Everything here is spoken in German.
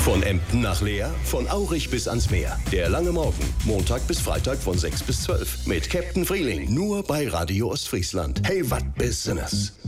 Von Emden nach Leer, von Aurich bis ans Meer. Der lange Morgen, Montag bis Freitag von 6 bis 12. Mit Captain Frieling, nur bei Radio Ostfriesland. Hey, wat bist du?